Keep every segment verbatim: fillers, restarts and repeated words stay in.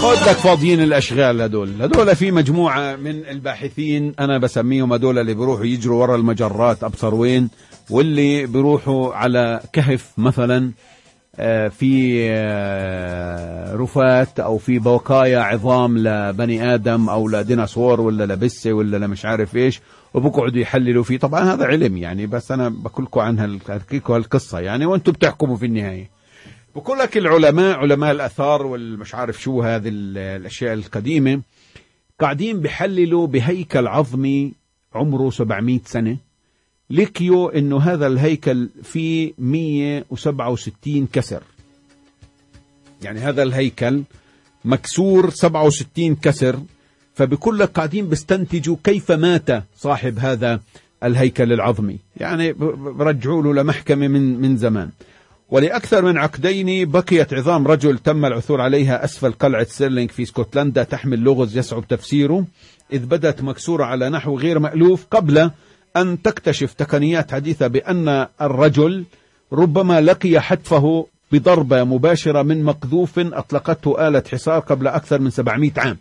لك فاضيين الأشغال هدول هدول في مجموعة من الباحثين أنا بسميهم هدول اللي بيروحوا يجروا ورا المجرات أبصر وين، واللي بيروحوا على كهف مثلا في رفات أو في بقايا عظام لبني آدم أو لديناصور ولا لبسة ولا لمش عارف إيش، وبقعدوا يحللوا فيه. طبعا هذا علم يعني، بس أنا بقولكم عن هالقصة يعني، وأنتم بتحكموا في النهاية. بقول لك العلماء علماء الآثار والمش عارف شو هذه الأشياء القديمة قاعدين بحللوا بهيكل عظمي عمره سبعمائة سنة، لقيوا إنه هذا الهيكل فيه مئة وسبعة وستين كسر. يعني هذا الهيكل مكسور سبعة وستين كسر، فبكل لك قاعدين بيستنتجوا كيف مات صاحب هذا الهيكل العظمي. يعني برجعوا له لمحكمة من من زمان. ولأكثر من عقدين بقيت عظام رجل تم العثور عليها أسفل قلعة سيرلينغ في اسكتلندا تحمل لغز يصعب تفسيره، إذ بدت مكسورة على نحو غير مألوف، قبل أن تكتشف تقنيات حديثة بأن الرجل ربما لقي حتفه بضربة مباشرة من مقذوف أطلقته آلة حصار قبل أكثر من سبعمائة عام.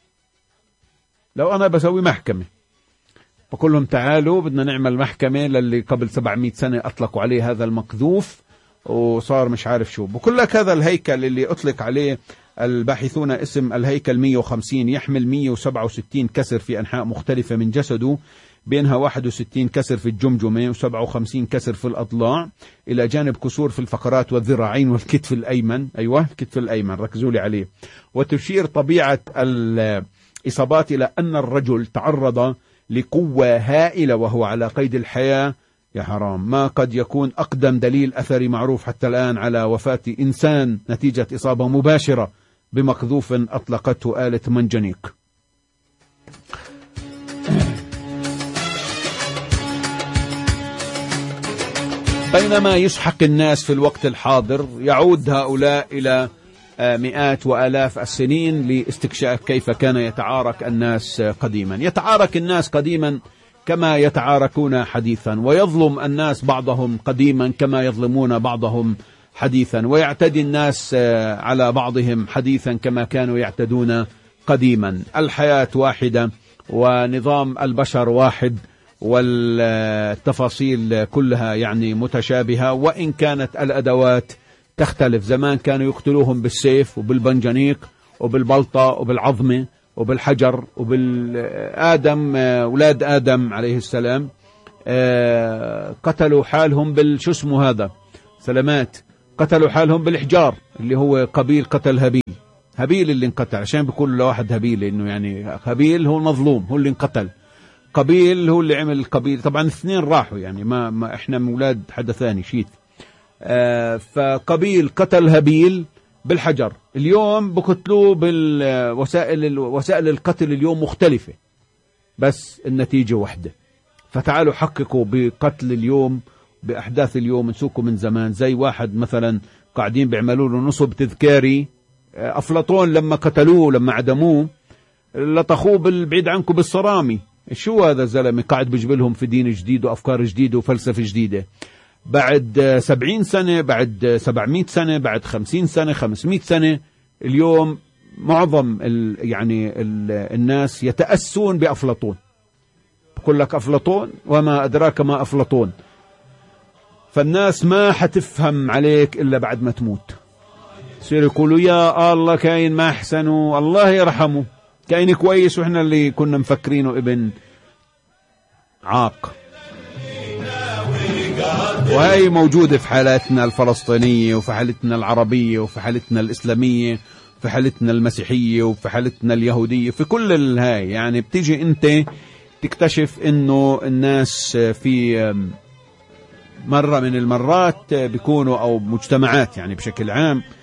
لو أنا بسوي محكمة بقول لهم تعالوا بدنا نعمل محكمة للي قبل سبعمائة سنة أطلقوا عليه هذا المقذوف وصار مش عارف شو. بقول لك هذا الهيكل اللي أطلق عليه الباحثون اسم الهيكل مئة وخمسين يحمل مئة وسبعة وستين كسر في أنحاء مختلفة من جسده، بينها واحد وستين كسر في الجمجمة وسبعة وخمسين كسر في الأضلاع، إلى جانب كسور في الفقرات والذراعين والكتف الأيمن. أيوة الكتف الأيمن ركزوا لي عليه. وتشير طبيعة الإصابات إلى أن الرجل تعرض لقوة هائلة وهو على قيد الحياة. يا حرام، ما قد يكون أقدم دليل أثري معروف حتى الآن على وفاة إنسان نتيجة إصابة مباشرة بمقذوف أطلقته آلة منجنيق. بينما يسحق الناس في الوقت الحاضر، يعود هؤلاء إلى مئات وآلاف السنين لاستكشاف كيف كان يتعارك الناس قديما. يتعارك الناس قديما كما يتعاركون حديثا، ويظلم الناس بعضهم قديما كما يظلمون بعضهم حديثا، ويعتدي الناس على بعضهم حديثا كما كانوا يعتدون قديما. الحياة واحدة ونظام البشر واحد، والتفاصيل كلها يعني متشابهة، وإن كانت الأدوات تختلف. زمان كانوا يقتلوهم بالسيف وبالبنجنيق وبالبلطة وبالعظمة وبالحجر وبالآدم. أولاد آدم عليه السلام قتلوا حالهم بالشو اسمه هذا سلامات، قتلوا حالهم بالإحجار، اللي هو قبيل قتل هابيل. هابيل اللي انقتل، عشان بيقول له واحد هابيل إنه يعني هابيل هو المظلوم، هو اللي انقتل. قبيل هو اللي عمل القبيل. طبعا الاثنين راحوا يعني، ما, ما احنا مولاد حدا ثاني شيت. آه فقبيل قتل هابيل بالحجر. اليوم بقتلوه بالوسائل، وسائل القتل اليوم مختلفة بس النتيجة واحدة. فتعالوا حققوا بقتل اليوم، بأحداث اليوم نسوكوا من زمان. زي واحد مثلا قاعدين بيعملوا له نصب تذكاري، أفلاطون لما قتلوه لما عدموه لطخوه بالبعيد عنكم بالصرامي. شو هذا الزلمة قاعد بيجبلهم في دين جديد وأفكار جديدة وفلسفة جديدة. بعد سبعين سنة، بعد سبعمائة سنة، بعد خمسين سنة، خمسمائة سنة، اليوم معظم ال يعني ال الناس يتأسون بأفلاطون. بقول لك أفلاطون وما أدراك ما أفلاطون. فالناس ما حتفهم عليك إلا بعد ما تموت. يصير يقولوا يا الله كاين ما أحسنه، الله يرحمه، كاين كويس وإحنا اللي كنا مفكرينه ابن عاق. وهي موجودة في حالاتنا الفلسطينية وفي حالتنا العربية وفي حالتنا الإسلامية وفي حالتنا المسيحية وفي حالتنا اليهودية، في كل الهاي. يعني بتيجي أنت تكتشف إنه الناس في مرة من المرات بيكونوا، أو مجتمعات يعني بشكل عام